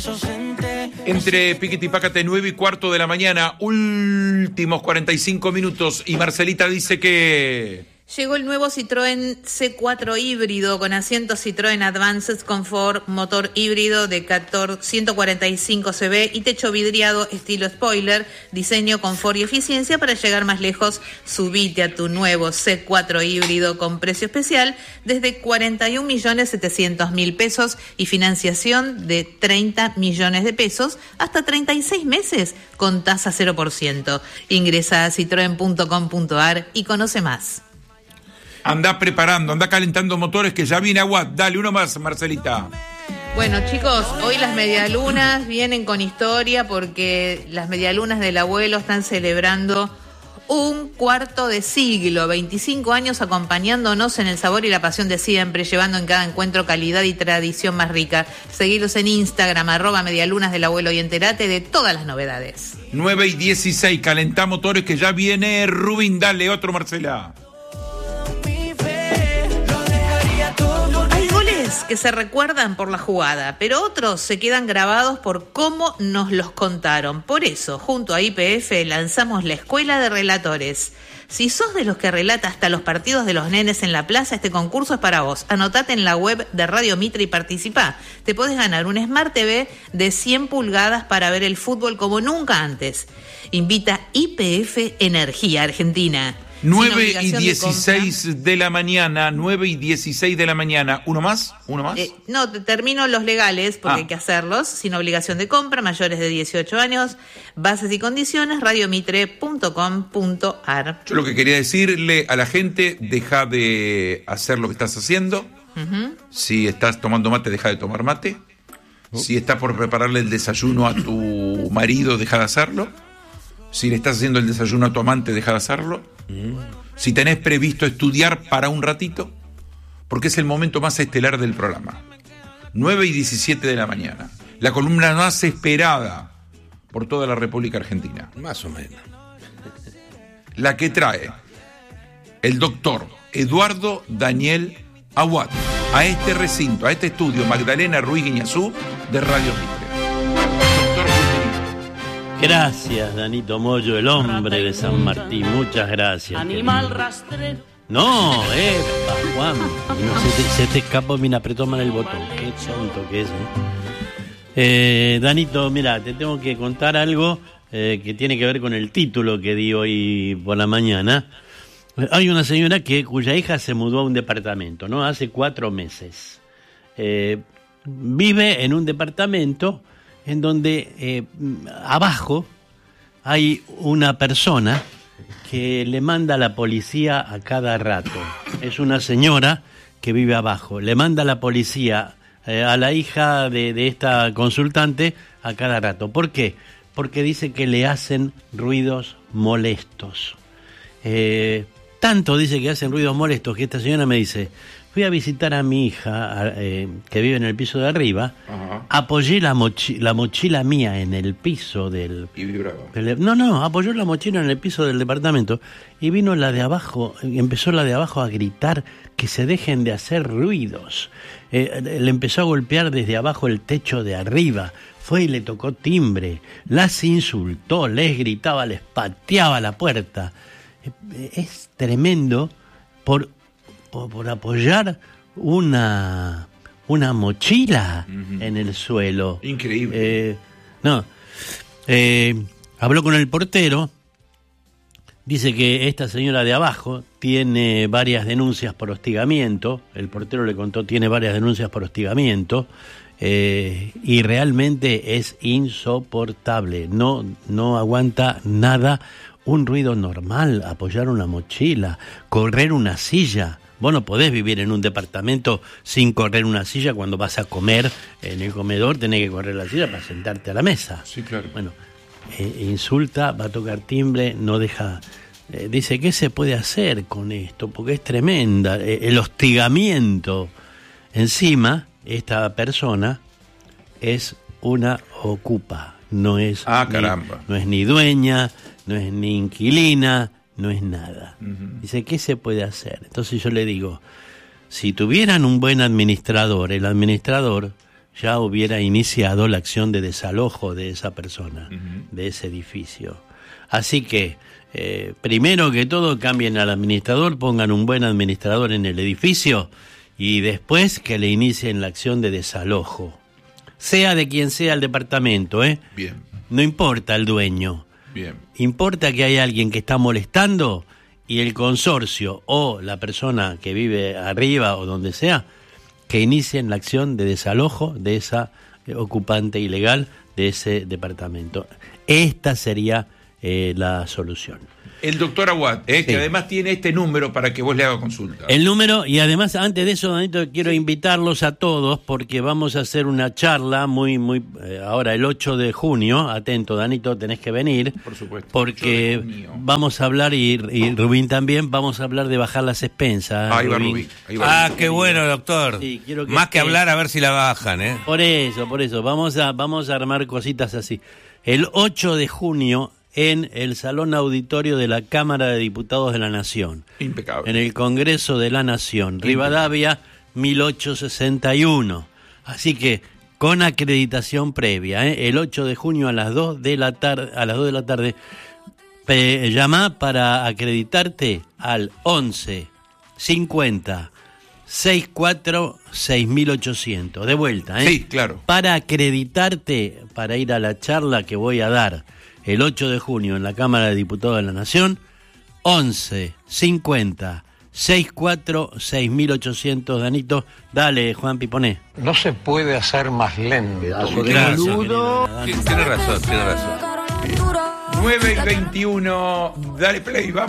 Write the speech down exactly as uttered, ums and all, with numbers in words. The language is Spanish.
Entre Piquete y Pácate, nueve y cuarto de la mañana, últimos cuarenta y cinco minutos, y Marcelita dice que... Llegó el nuevo Citroën C cuatro híbrido con asiento Citroën Advanced Comfort, motor híbrido de ciento cuarenta y cinco caballos y techo vidriado estilo spoiler, diseño, confort y eficiencia para llegar más lejos. Subite a tu nuevo C cuatro híbrido con precio especial desde cuarenta y un millones setecientos mil pesos y financiación de treinta millones de pesos hasta treinta y seis meses con tasa cero por ciento. Ingresa a citroen punto com punto ar y conoce más. Anda preparando, anda calentando motores que ya viene Aguad. Dale, uno más, Marcelita. Bueno, chicos, hoy las medialunas vienen con historia porque las medialunas del abuelo están celebrando un cuarto de siglo, veinticinco años acompañándonos en el sabor y la pasión de siempre, llevando en cada encuentro calidad y tradición más rica. Seguilos en Instagram, arroba medialunas del abuelo y entérate de todas las novedades. nueve y dieciséis, calentá motores que ya viene Rubín. Dale, otro, Marcela. Que se recuerdan por la jugada, pero otros se quedan grabados por cómo nos los contaron. Por eso, junto a Y P F, lanzamos la Escuela de Relatores. Si sos de los que relata hasta los partidos de los nenes en la plaza, este concurso es para vos. Anotate en la web de Radio Mitre y participá. Te podés ganar un Smart T V de cien pulgadas para ver el fútbol como nunca antes. Invita Y P F Energía Argentina. nueve y dieciséis de, de la mañana, nueve y dieciséis de la mañana. ¿Uno más? ¿Uno más? Eh, no, termino los legales porque ah. hay que hacerlos, sin obligación de compra, mayores de dieciocho años, bases y condiciones, radiomitre punto com punto ar. Yo lo que quería decirle a la gente, deja de hacer lo que estás haciendo. Uh-huh. Si estás tomando mate, deja de tomar mate. Uh. Si estás por prepararle el desayuno a tu marido, deja de hacerlo. Si le estás haciendo el desayuno a tu amante, deja de hacerlo. Mm. Si tenés previsto estudiar para un ratito, porque es el momento más estelar del programa. nueve y diecisiete de la mañana. La columna más esperada por toda la República Argentina. Más o menos. La que trae el doctor Eduardo Daniel Aguad a este recinto, a este estudio Magdalena Ruiz Guiñazú de Radio Mitre. Gracias, Danito Moyo, el hombre de San Martín. Muchas gracias. Animal rastrero. No, epa, Juan. No, se, te, se te escapó, mira, apretó mal el botón. Qué tonto que es, ¿eh? Eh, Danito, mira, te tengo que contar algo eh, que tiene que ver con el título que di hoy por la mañana. Hay una señora que cuya hija se mudó a un departamento, ¿no? Hace cuatro meses. Eh, vive en un departamento en donde eh, abajo hay una persona que le manda a la policía a cada rato. Es una señora que vive abajo. Le manda a la policía eh, a la hija de, de esta consultante a cada rato. ¿Por qué? Porque dice que le hacen ruidos molestos. Eh, tanto dice que hacen ruidos molestos que esta señora me dice... Fui a visitar a mi hija, eh, que vive en el piso de arriba. Ajá. Apoyé la, mochi- la mochila mía en el piso del... Y vibraba. del, no, no, apoyó la mochila en el piso del departamento y vino la de abajo, empezó la de abajo a gritar que se dejen de hacer ruidos. Eh, le empezó a golpear desde abajo el techo de arriba. Fue y le tocó timbre, las insultó, les gritaba, les pateaba la puerta. Eh, es tremendo por... Por, por apoyar una una mochila uh-huh. en el suelo. Increíble. Eh, no, eh, habló con el portero, dice que esta señora de abajo tiene varias denuncias por hostigamiento, el portero le contó, tiene varias denuncias por hostigamiento, eh, y realmente es insoportable, no, no aguanta nada, un ruido normal, apoyar una mochila, correr una silla. Vos no podés vivir en un departamento sin correr una silla. Cuando vas a comer en el comedor tenés que correr la silla para sentarte a la mesa. Sí, claro. Bueno, eh, insulta, va a tocar timbre, no deja... Eh, dice, ¿qué se puede hacer con esto? Porque es tremenda. Eh, el hostigamiento. Encima, esta persona es una ocupa. No es, ah, caramba. Ni, no es ni dueña, no es ni inquilina... no es nada. Uh-huh. Dice, ¿qué se puede hacer? Entonces yo le digo, si tuvieran un buen administrador, el administrador ya hubiera iniciado la acción de desalojo de esa persona, uh-huh. de ese edificio. Así que, eh, primero que todo, cambien al administrador, pongan un buen administrador en el edificio y después que le inicien la acción de desalojo. Sea de quien sea el departamento, ¿eh? Bien. No importa el dueño. Bien. Importa que hay alguien que está molestando y el consorcio o la persona que vive arriba o donde sea, que inicien la acción de desalojo de esa eh, ocupante ilegal de ese departamento. Esta sería eh, la solución. El doctor Aguad, eh, sí. que además tiene este número para que vos le hagas consulta. El número, y además antes de eso, Danito, quiero invitarlos a todos porque vamos a hacer una charla muy, muy, eh, ahora el ocho de junio, atento Danito, tenés que venir. Por supuesto. Porque vamos a hablar, y, y Rubín también, vamos a hablar de bajar las expensas. Ahí va Rubín. Rubín. Ahí va ah, Rubín. Qué bueno, doctor. Sí, quiero que Más que hablar, a ver si la bajan, ¿eh? Por eso, por eso, vamos a, vamos a armar cositas así. El ocho de junio, en el Salón Auditorio de la Cámara de Diputados de la Nación. Impecable. En el Congreso de la Nación. Impecable. Rivadavia, mil ochocientos sesenta y uno. Así que, con acreditación previa, ¿eh? El ocho de junio a las dos de la tarde, a las dos de la tarde, eh, llama para acreditarte al once cincuenta sesenta y cuatro seis mil ochocientos. De vuelta, ¿eh? Sí, claro. Para acreditarte, para ir a la charla que voy a dar el ocho de junio en la Cámara de Diputados de la Nación, once cincuenta sesenta y cuatro seis mil ochocientos. Danito, dale, Juan Piponé. No se puede hacer más lento. Gracias. Tiene razón, tiene razón. nueve y veintiuno, dale play, vamos.